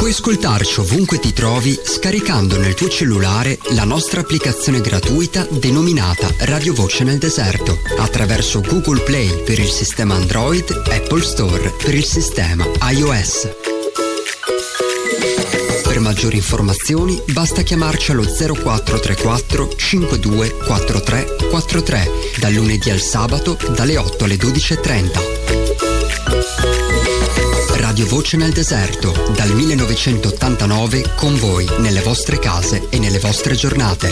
Puoi ascoltarci ovunque ti trovi scaricando nel tuo cellulare la nostra applicazione gratuita denominata Radio Voce nel Deserto attraverso Google Play per il sistema Android, Apple Store per il sistema iOS. Per maggiori informazioni basta chiamarci allo 0434 52 43 43 dal lunedì al sabato dalle 8 alle 12:30. Radio Voce nel Deserto, dal 1989 con voi nelle vostre case e nelle vostre giornate.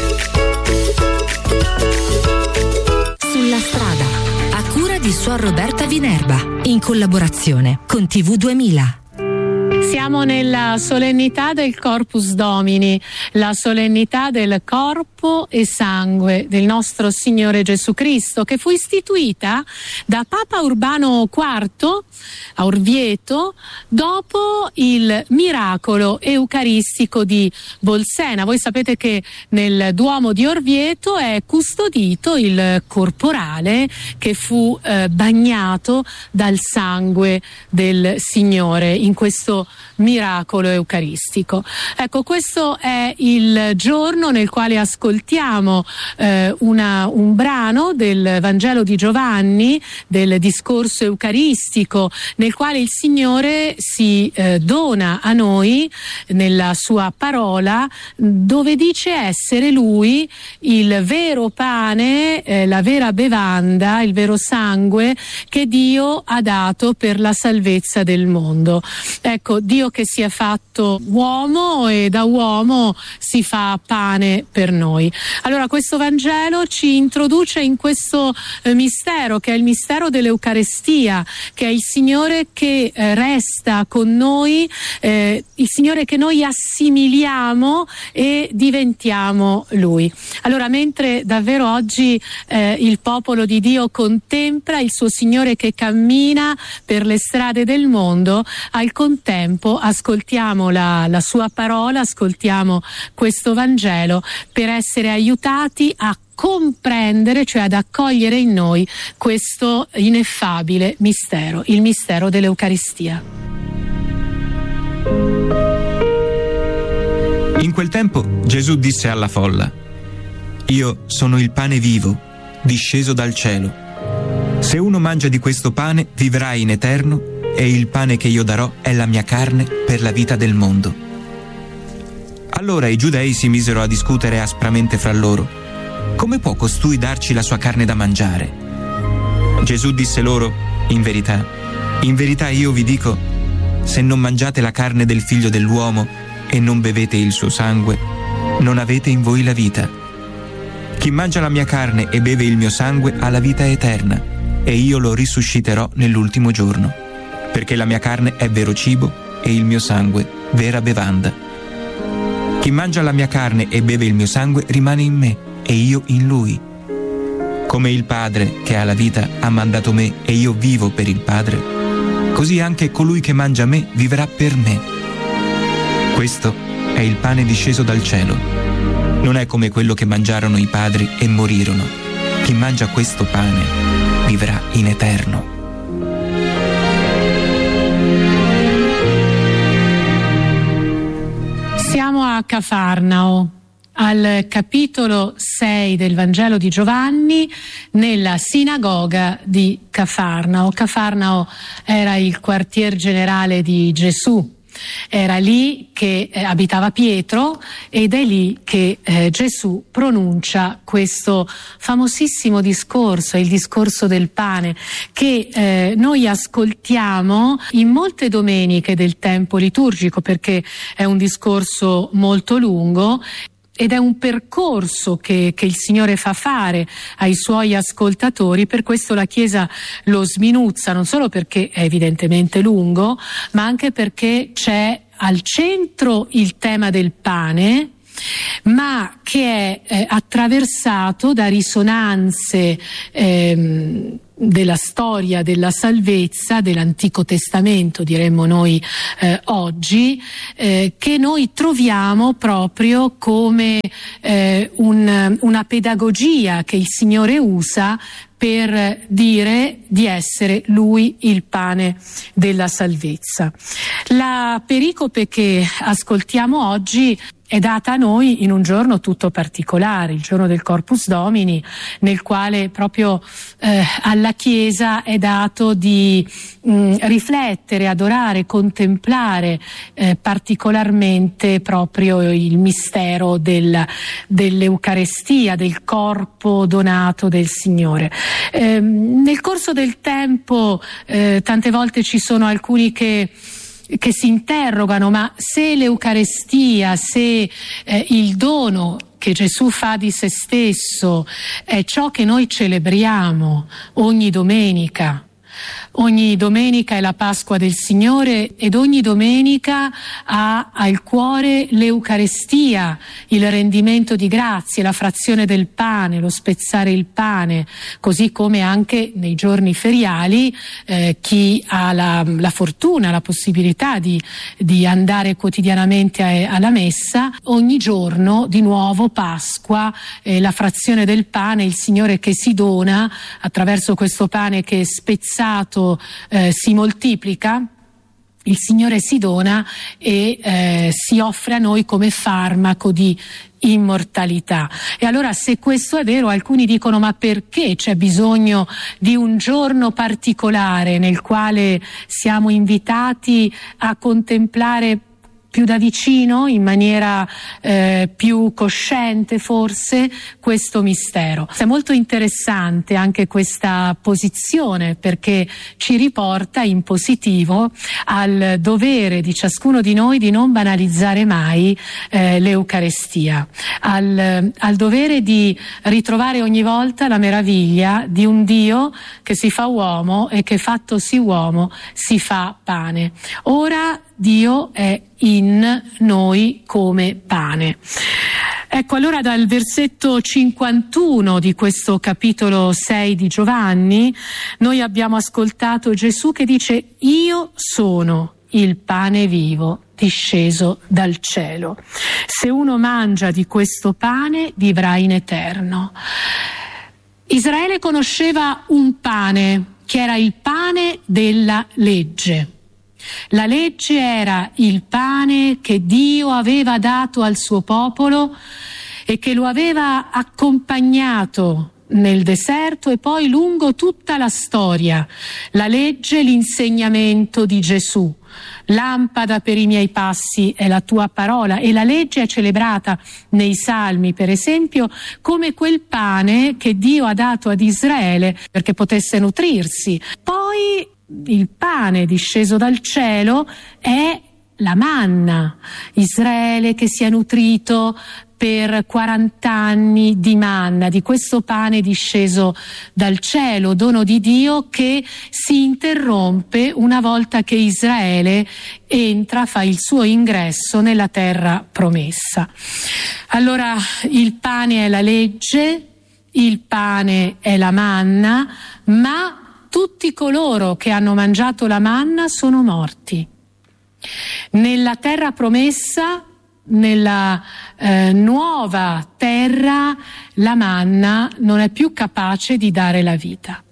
Sulla strada, a cura di Suor Roberta Vinerba, in collaborazione con TV 2000. Siamo nella solennità del Corpus Domini, la solennità del corpo e sangue del nostro Signore Gesù Cristo, che fu istituita da Papa Urbano IV a Orvieto dopo il miracolo eucaristico di Bolsena. Voi sapete che nel Duomo di Orvieto è custodito il corporale che fu bagnato dal sangue del Signore in questo miracolo eucaristico. Ecco, questo è il giorno nel quale ascoltiamo un brano del Vangelo di Giovanni, del discorso eucaristico, nel quale il Signore si dona a noi nella sua parola, dove dice essere Lui il vero pane, la vera bevanda, il vero sangue che Dio ha dato per la salvezza del mondo. Ecco, Dio che si è fatto uomo e da uomo si fa pane per noi. Allora questo Vangelo ci introduce in questo mistero, che è il mistero dell'Eucarestia, che è il Signore che resta con noi, il Signore che noi assimiliamo e diventiamo Lui. Allora, mentre davvero oggi il popolo di Dio contempla il suo Signore che cammina per le strade del mondo, al contempo ascoltiamo la sua parola, ascoltiamo questo Vangelo per essere aiutati a comprendere, cioè ad accogliere in noi questo ineffabile mistero, il mistero dell'Eucaristia. In quel tempo Gesù disse alla folla: «Io sono il pane vivo, disceso dal cielo. Se uno mangia di questo pane vivrà in eterno, e il pane che io darò è la mia carne per la vita del mondo». Allora i giudei si misero a discutere aspramente fra loro: «Come può costui darci la sua carne da mangiare?» Gesù disse loro: in verità io vi dico, se non mangiate la carne del Figlio dell'uomo e non bevete il suo sangue, non avete in voi la vita. Chi mangia la mia carne e beve il mio sangue ha la vita eterna, e io lo risusciterò nell'ultimo giorno. Perché la mia carne è vero cibo e il mio sangue vera bevanda. Chi mangia la mia carne e beve il mio sangue rimane in me e io in lui. Come il Padre che ha la vita ha mandato me e io vivo per il Padre, così anche colui che mangia me vivrà per me. Questo è il pane disceso dal cielo. Non è come quello che mangiarono i padri e morirono. Chi mangia questo pane vivrà in eterno. Siamo a Cafarnao, al capitolo 6 del Vangelo di Giovanni, nella sinagoga di Cafarnao. Cafarnao era il quartier generale di Gesù. Era lì che abitava Pietro ed è lì che Gesù pronuncia questo famosissimo discorso, il discorso del pane, che noi ascoltiamo in molte domeniche del tempo liturgico, perché è un discorso molto lungo ed è un percorso che il Signore fa fare ai suoi ascoltatori. Per questo la Chiesa lo sminuzza, non solo perché è evidentemente lungo, ma anche perché c'è al centro il tema del pane, ma che è attraversato da risonanze della storia della salvezza dell'Antico Testamento, diremmo noi oggi, che noi troviamo proprio come una pedagogia che il Signore usa per dire di essere Lui il pane della salvezza. La pericope che ascoltiamo oggi è data a noi in un giorno tutto particolare, il giorno del Corpus Domini, nel quale proprio alla Chiesa è dato di riflettere, adorare, contemplare particolarmente proprio il mistero dell'Eucarestia, del corpo donato del Signore. Nel corso del tempo tante volte ci sono alcuni che si interrogano, ma se l'Eucarestia, se il dono che Gesù fa di se stesso è ciò che noi celebriamo ogni domenica. Ogni domenica è la Pasqua del Signore ed ogni domenica ha al cuore l'Eucarestia, il rendimento di grazie, la frazione del pane, lo spezzare il pane, così come anche nei giorni feriali chi ha la fortuna, la possibilità di andare quotidianamente alla messa, ogni giorno di nuovo Pasqua, la frazione del pane, il Signore che si dona attraverso questo pane che è spezzato si moltiplica, il Signore si dona e si offre a noi come farmaco di immortalità. E allora, se questo è vero, alcuni dicono: ma perché c'è bisogno di un giorno particolare nel quale siamo invitati a contemplare più da vicino, in maniera più cosciente forse, questo mistero? È molto interessante anche questa posizione, perché ci riporta in positivo al dovere di ciascuno di noi di non banalizzare mai l'Eucarestia, al dovere di ritrovare ogni volta la meraviglia di un Dio che si fa uomo e che, fattosi uomo, si fa pane. Ora Dio è in noi come pane. Ecco, allora dal versetto 51 di questo capitolo 6 di Giovanni noi abbiamo ascoltato Gesù che dice: io sono il pane vivo disceso dal cielo. Se uno mangia di questo pane vivrà in eterno. Israele conosceva un pane che era il pane della legge. La legge era il pane che Dio aveva dato al suo popolo e che lo aveva accompagnato nel deserto e poi lungo tutta la storia. La legge, l'insegnamento di Gesù. Lampada per i miei passi è la tua parola, e la legge è celebrata nei Salmi, per esempio, come quel pane che Dio ha dato ad Israele perché potesse nutrirsi. Poi il pane disceso dal cielo è la manna. Israele che si è nutrito per 40 anni di manna, di questo pane disceso dal cielo, dono di Dio che si interrompe una volta che Israele entra, fa il suo ingresso nella terra promessa. Allora, il pane è la legge, il pane è la manna, ma tutti coloro che hanno mangiato la manna sono morti. Nella terra promessa, nella nuova terra, la manna non è più capace di dare la vita.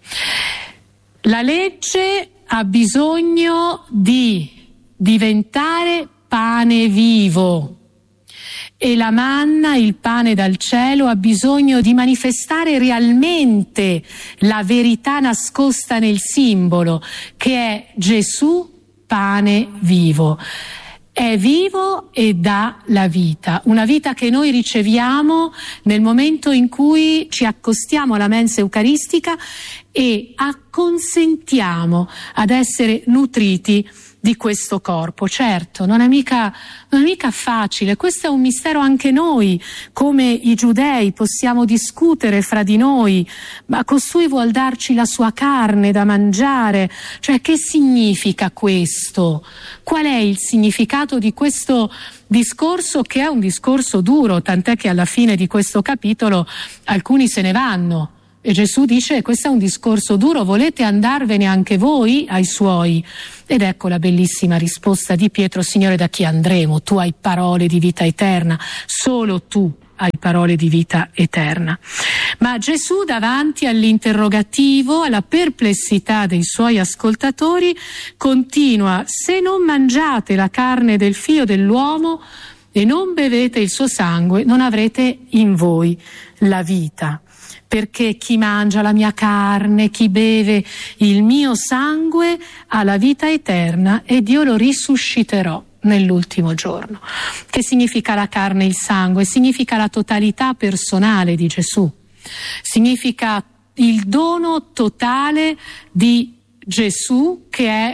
La legge ha bisogno di diventare pane vivo e la manna, il pane dal cielo, ha bisogno di manifestare realmente la verità nascosta nel simbolo, che è Gesù, pane vivo. È vivo e dà la vita, una vita che noi riceviamo nel momento in cui ci accostiamo alla mensa eucaristica e acconsentiamo ad essere nutriti di questo corpo. Certo, non è mica facile, questo è un mistero. Anche noi, come i giudei, possiamo discutere fra di noi: ma costui vuol darci la sua carne da mangiare? Cioè, che significa questo? Qual è il significato di questo discorso, che è un discorso duro, tant'è che alla fine di questo capitolo alcuni se ne vanno E Gesù dice: questo è un discorso duro, volete andarvene anche voi ai suoi? Ed ecco la bellissima risposta di Pietro: Signore, da chi andremo? Tu hai parole di vita eterna, solo tu hai parole di vita eterna. Ma Gesù, davanti all'interrogativo, alla perplessità dei suoi ascoltatori, continua: se non mangiate la carne del Figlio dell'uomo e non bevete il suo sangue, non avrete in voi la vita. Perché chi mangia la mia carne, chi beve il mio sangue ha la vita eterna ed io lo risusciterò nell'ultimo giorno. Che significa la carne e il sangue? Significa la totalità personale di Gesù. Significa il dono totale di Gesù, che è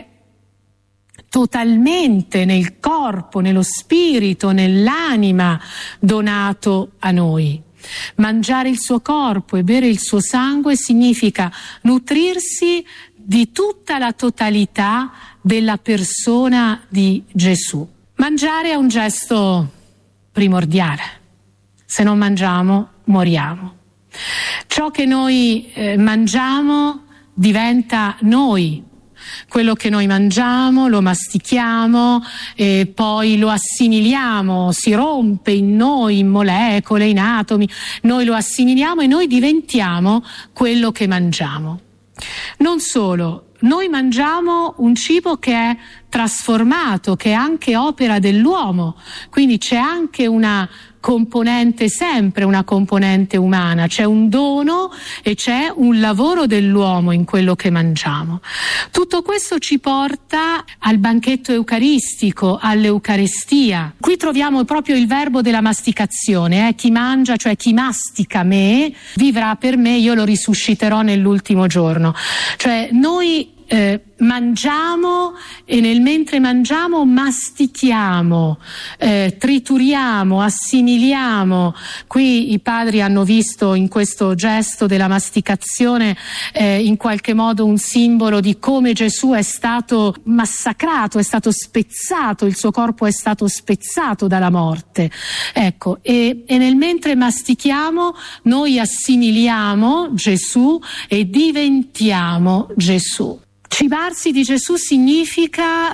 totalmente nel corpo, nello spirito, nell'anima donato a noi. Mangiare il suo corpo e bere il suo sangue significa nutrirsi di tutta la totalità della persona di Gesù. Mangiare è un gesto primordiale. Se non mangiamo, moriamo. Ciò che noi mangiamo diventa noi. Quello che noi mangiamo lo mastichiamo e poi lo assimiliamo, si rompe in noi, in molecole, in atomi, noi lo assimiliamo e noi diventiamo quello che mangiamo. Non solo, noi mangiamo un cibo che è trasformato, che è anche opera dell'uomo, quindi c'è anche una componente, sempre una componente umana, c'è un dono e c'è un lavoro dell'uomo in quello che mangiamo. Tutto questo ci porta al banchetto eucaristico, all'Eucarestia. Qui troviamo proprio il verbo della masticazione, chi mangia, cioè chi mastica me, vivrà per me, io lo risusciterò nell'ultimo giorno. Cioè noi mangiamo e mentre mangiamo mastichiamo, trituriamo, assimiliamo. Qui i padri hanno visto in questo gesto della masticazione in qualche modo un simbolo di come Gesù è stato massacrato, è stato spezzato, il suo corpo è stato spezzato dalla morte. Ecco, e nel mentre mastichiamo noi assimiliamo Gesù e diventiamo Gesù. Cibarsi di Gesù significa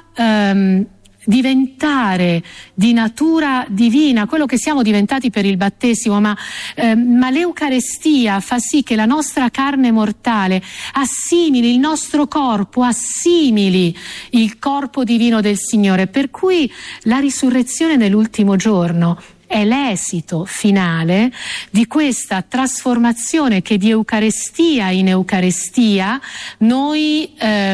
diventare di natura divina, quello che siamo diventati per il battesimo, ma l'Eucarestia fa sì che la nostra carne mortale assimili il nostro corpo, assimili il corpo divino del Signore, per cui la risurrezione nell'ultimo giorno è l'esito finale di questa trasformazione che di Eucarestia in Eucarestia noi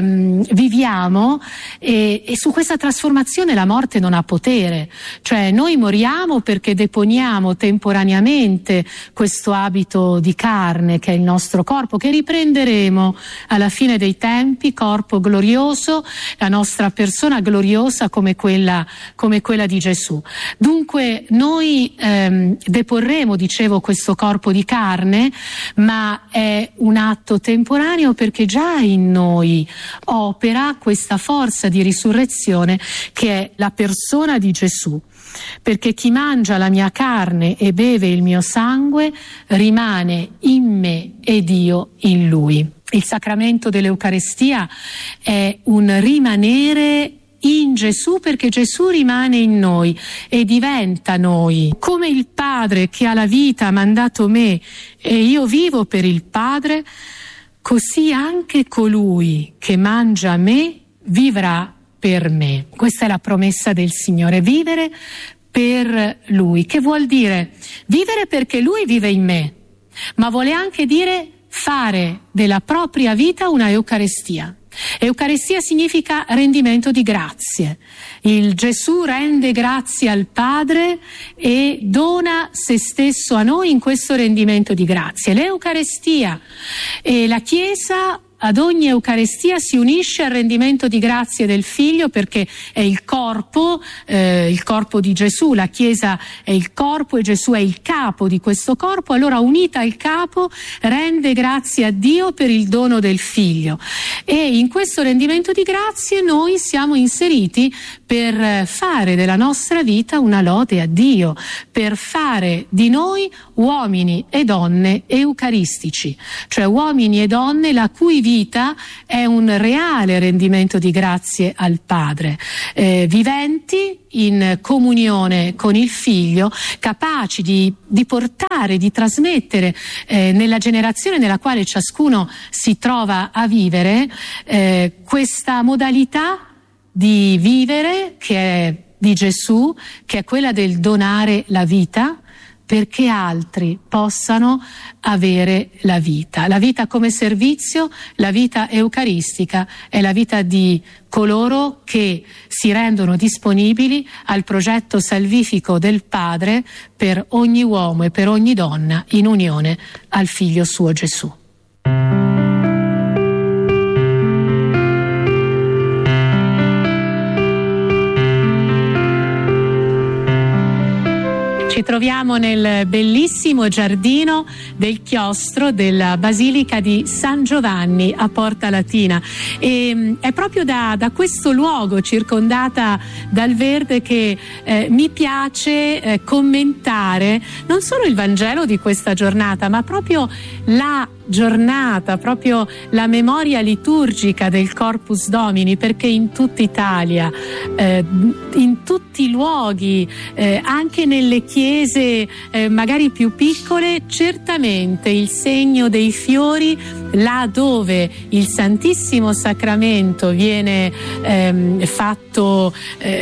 viviamo e su questa trasformazione la morte non ha potere, cioè noi moriamo perché deponiamo temporaneamente questo abito di carne che è il nostro corpo, che riprenderemo alla fine dei tempi, corpo glorioso, la nostra persona gloriosa come quella di Gesù. Dunque noi deporremo, dicevo, questo corpo di carne, ma è un atto temporaneo perché già in noi opera questa forza di risurrezione che è la persona di Gesù. Perché chi mangia la mia carne e beve il mio sangue rimane in me ed io in lui. Il sacramento dell'Eucarestia è un rimanere in Gesù, perché Gesù rimane in noi e diventa noi. Come il Padre che ha la vita ha mandato me e io vivo per il Padre, così anche colui che mangia me vivrà per me. Questa è la promessa del Signore, vivere per Lui. Che vuol dire? Vivere perché Lui vive in me, ma vuole anche dire fare della propria vita una Eucarestia. Eucaristia significa rendimento di grazie. Il Gesù rende grazie al Padre e dona se stesso a noi in questo rendimento di grazie. L'Eucaristia e la Chiesa ad ogni Eucaristia si unisce al rendimento di grazie del Figlio, perché è il corpo di Gesù, la Chiesa è il corpo e Gesù è il capo di questo corpo. Allora, unita al capo, rende grazie a Dio per il dono del Figlio, e in questo rendimento di grazie noi siamo inseriti per fare della nostra vita una lode a Dio, per fare di noi uomini e donne eucaristici, cioè uomini e donne la cui vita è un reale rendimento di grazie al Padre, viventi in comunione con il Figlio, capaci di portare, di trasmettere nella generazione nella quale ciascuno si trova a vivere questa modalità di vivere che è di Gesù, che è quella del donare la vita perché altri possano avere la vita come servizio. La vita eucaristica è la vita di coloro che si rendono disponibili al progetto salvifico del Padre per ogni uomo e per ogni donna in unione al Figlio suo Gesù. Ci troviamo nel bellissimo giardino del chiostro della Basilica di San Giovanni a Porta Latina, e è proprio da questo luogo, circondata dal verde, che mi piace commentare non solo il Vangelo di questa giornata, ma proprio la giornata, proprio la memoria liturgica del Corpus Domini, perché in tutta Italia, in tutti i luoghi, anche nelle chiese magari più piccole, certamente il segno dei fiori, là dove il Santissimo Sacramento viene fatto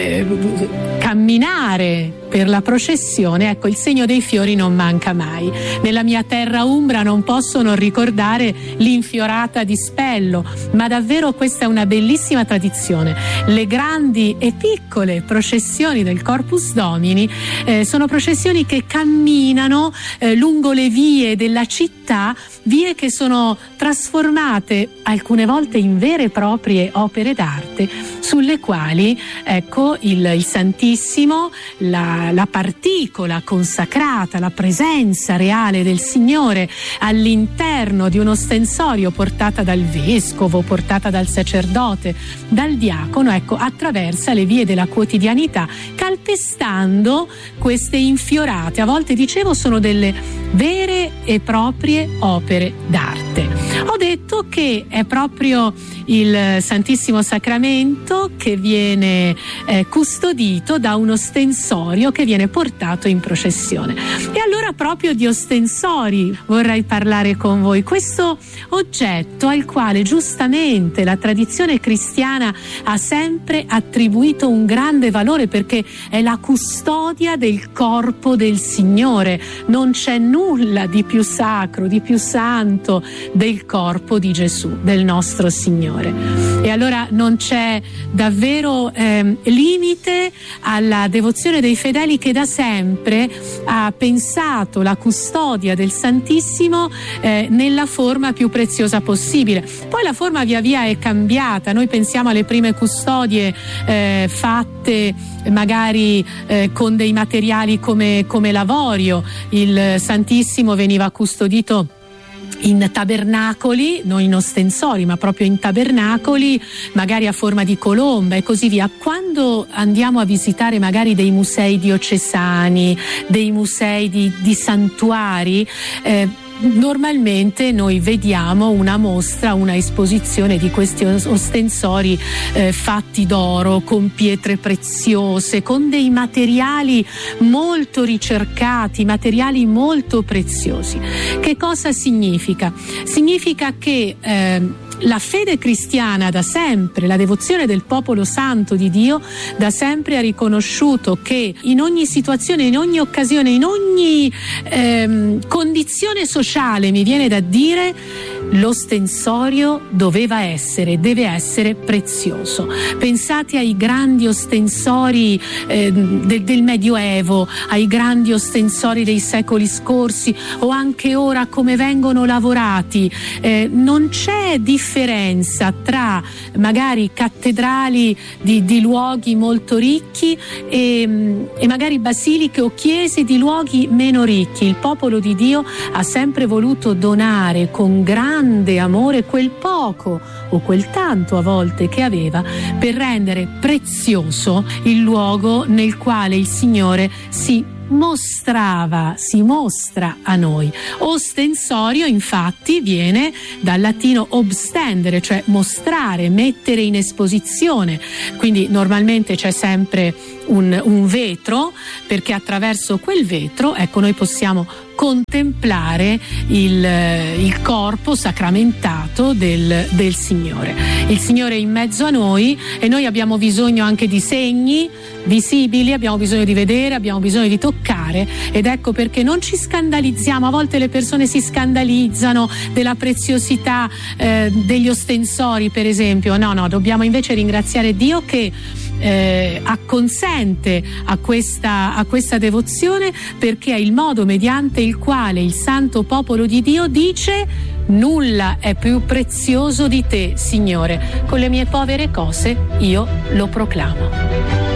camminare per la processione, ecco, il segno dei fiori non manca mai. Nella mia terra umbra non posso non ricordare l'infiorata di Spello, ma davvero questa è una bellissima tradizione. Le grandi e piccole processioni del Corpus Domini sono processioni che camminano lungo le vie della città, vie che sono trasformate alcune volte in vere e proprie opere d'arte, sulle quali, ecco, il Santissimo, la particola consacrata, la presenza reale del Signore all'interno di uno ostensorio portata dal vescovo, portata dal sacerdote, dal diacono, ecco, attraversa le vie della quotidianità, calpestando queste infiorate, a volte, dicevo, sono delle vere e proprie opere d'arte. Ho detto che è proprio il Santissimo Sacramento che viene custodito da un ostensorio che viene portato in processione. E allora proprio di ostensori vorrei parlare con voi, questo oggetto al quale giustamente la tradizione cristiana ha sempre attribuito un grande valore, perché è la custodia del corpo del Signore. Non c'è nulla di più sacro, di più santo del corpo di Gesù, del nostro Signore. E allora non c'è davvero limite alla devozione dei fedeli, che da sempre ha pensato la custodia del Santissimo nella forma più preziosa possibile. Poi la forma via via è cambiata. Noi pensiamo alle prime custodie fatte magari con dei materiali come l'avorio. Il Santissimo veniva custodito in tabernacoli, non in ostensori, ma proprio in tabernacoli, magari a forma di colomba e così via. Quando andiamo a visitare magari dei musei diocesani, dei musei di santuari, normalmente noi vediamo una mostra, una esposizione di questi ostensori fatti d'oro, con pietre preziose, con dei materiali molto ricercati, materiali molto preziosi. Che cosa significa? Significa che la fede cristiana da sempre, la devozione del popolo santo di Dio da sempre ha riconosciuto che in ogni situazione, in ogni occasione, in ogni condizione sociale, mi viene da dire, l'ostensorio deve essere prezioso. Pensate ai grandi ostensori del Medioevo, ai grandi ostensori dei secoli scorsi, o anche ora come vengono lavorati. Non c'è differenza tra magari cattedrali di luoghi molto ricchi e magari basiliche o chiese di luoghi meno ricchi. Il popolo di Dio ha sempre voluto donare con grande amore quel poco o quel tanto a volte che aveva, per rendere prezioso il luogo nel quale il Signore si mostra a noi. Ostensorio infatti viene dal latino obstendere, cioè mostrare, mettere in esposizione, quindi normalmente c'è sempre un vetro, perché attraverso quel vetro, ecco, noi possiamo contemplare il corpo sacramentato del Signore. Il Signore è in mezzo a noi e noi abbiamo bisogno anche di segni visibili, abbiamo bisogno di vedere, abbiamo bisogno di toccare, ed ecco perché non ci scandalizziamo. A volte le persone si scandalizzano della preziosità degli ostensori, per esempio. No, dobbiamo invece ringraziare Dio che acconsente a questa devozione, perché è il modo mediante il quale il santo popolo di Dio dice: nulla è più prezioso di te, Signore, con le mie povere cose io lo proclamo.